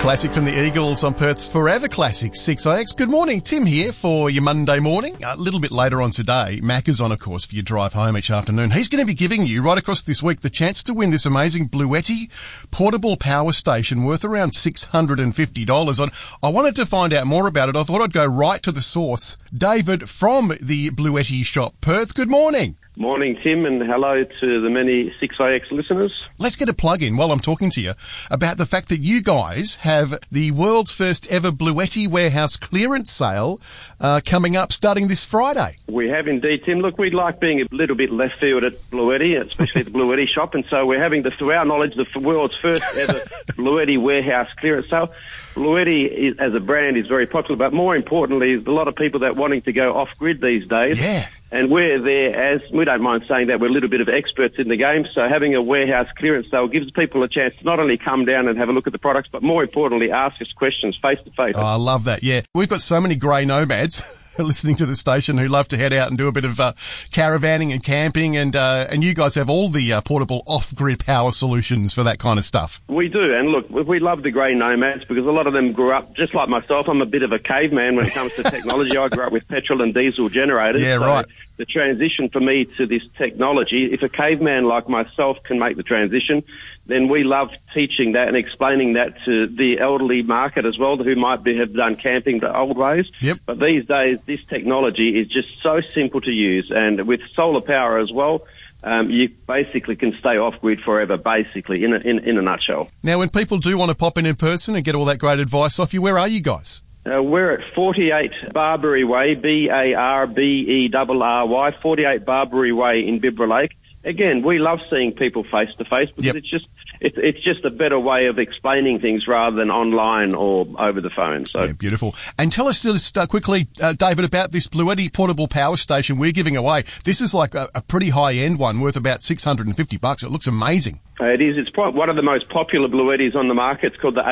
Classic from the Eagles on Perth's Forever Classic 6IX. Good morning, Tim here for your Monday morning. A little bit later on today, Mac is on, of course, for your drive home each afternoon. He's going to be giving you, right across this week, the chance to win this amazing Bluetti portable power station worth around $650. And I wanted to find out more about it. I thought I'd go right to the source. David from the Bluetti shop, Perth. Good morning. Morning, Tim, and hello to the many 6IX listeners. Let's get a plug in while I'm talking to you about the fact that you guys have the world's first ever Bluetti warehouse clearance sale coming up starting this Friday. We have indeed, Tim. Look, we like being a little bit left field at Bluetti, especially at the Bluetti shop, and so we're having, to our knowledge, the world's first ever Bluetti warehouse clearance sale. Bluetti as a brand is very popular, but more importantly, there's a lot of people that are wanting to go off-grid these days. Yeah. And we're there as, we don't mind saying that we're a little bit of experts in the game, so having a warehouse clearance sale gives people a chance to not only come down and have a look at the products, but more importantly, ask us questions face to face. Oh, I love that, yeah. We've got so many grey nomads listening to the station who love to head out and do a bit of caravanning and camping, and you guys have all the portable off-grid power solutions for that kind of stuff. We do, and look, we love the grey nomads because a lot of them grew up, just like myself, I'm a bit of a caveman when it comes to technology. I grew up with petrol and diesel generators. Yeah, so right. The transition for me to this technology, if a caveman like myself can make the transition, then we love teaching that and explaining that to the elderly market as well, who might have done camping the old ways. Yep. But these days, this technology is just so simple to use, and with solar power as well, you basically can stay off-grid forever, basically, in a nutshell. Now, when people do want to pop in person and get all that great advice off you, where are you guys? We're at 48 Barbary Way, Barberry, 48 Barbary Way in Bibra Lake. Again, we love seeing people face to face because it's just a better way of explaining things rather than online or over the phone. So yeah, beautiful. And tell us just quickly, David, about this Bluetti portable power station we're giving away. This is like a pretty high-end one worth about $650. It looks amazing. It is. It's one of the most popular Bluettis on the market. It's called the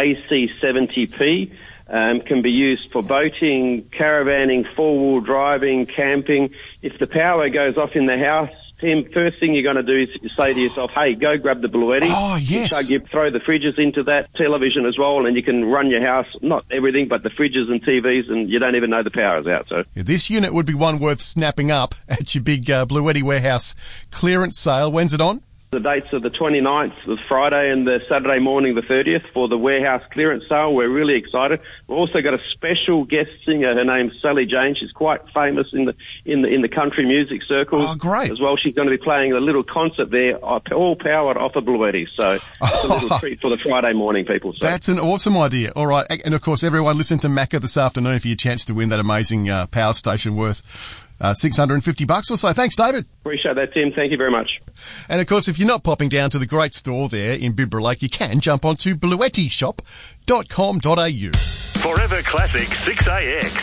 AC70P. Can be used for boating, caravanning, four-wheel driving, camping. If the power goes off in the house, Tim, first thing you're going to do is say to yourself, hey, go grab the Bluetti. Oh, yes. You throw the fridges into that, television as well, and you can run your house, not everything, but the fridges and TVs, and you don't even know the power's out. So yeah, this unit would be one worth snapping up at your big Bluetti warehouse clearance sale. When's it on? The dates are the 29th, the Friday, and the Saturday morning, the 30th, for the warehouse clearance sale. We're really excited. We've also got a special guest singer. Her name's Sally Jane. She's quite famous in the country music circles. Oh, great! As well, she's going to be playing a little concert there, all powered off of Bluetti. So it's a little treat for the Friday morning people. So. That's an awesome idea. All right, and of course, everyone listen to Macca this afternoon for your chance to win that amazing power station worth $650 or so. Thanks, David. Appreciate that, Tim. Thank you very much. And of course, if you're not popping down to the great store there in Bibra Lake, you can jump onto bluettishop.com.au. Forever Classic 6AX,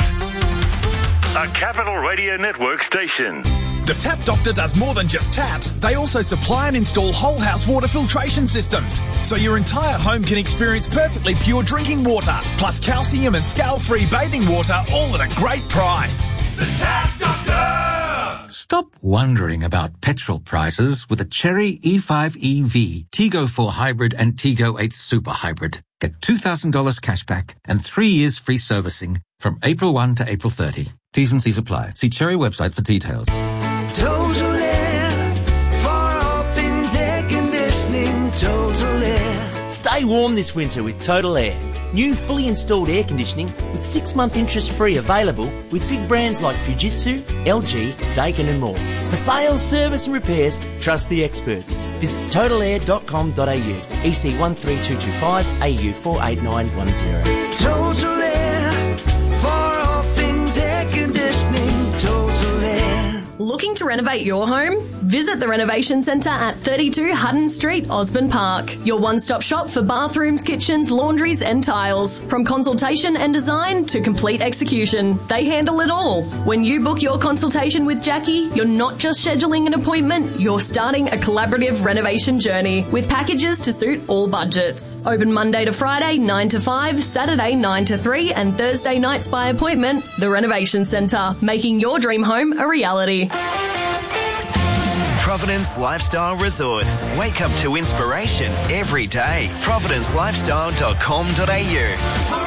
a Capital Radio Network station. The Tap Doctor does more than just taps. They also supply and install whole house water filtration systems, so your entire home can experience perfectly pure drinking water, plus calcium and scale-free bathing water, all at a great price. The Tap Doctor! Stop wondering about petrol prices with a Chery E5 EV, Tiggo 4 Hybrid and Tiggo 8 Super Hybrid. Get $2,000 cashback and 3 years free servicing from April 1 to April 30. T's and C's apply. See Chery website for details. Total Air, for all things air conditioning, Total Air. Stay warm this winter with Total Air. New fully installed air conditioning with 6-month interest-free available with big brands like Fujitsu, LG, Daikin and more. For sales, service and repairs, trust the experts. Visit totalair.com.au, EC 13225, AU 48910. Total Air, for all things air conditioning, Total Air. Looking to renovate your home? Visit the Renovation Centre at 32 Hutton Street, Osborne Park. Your one-stop shop for bathrooms, kitchens, laundries and tiles. From consultation and design to complete execution, they handle it all. When you book your consultation with Jackie, you're not just scheduling an appointment, you're starting a collaborative renovation journey with packages to suit all budgets. Open Monday to Friday, 9 to 5, Saturday, 9 to 3 and Thursday nights by appointment. The Renovation Centre, making your dream home a reality. Providence Lifestyle Resorts. Wake up to inspiration every day. providencelifestyle.com.au.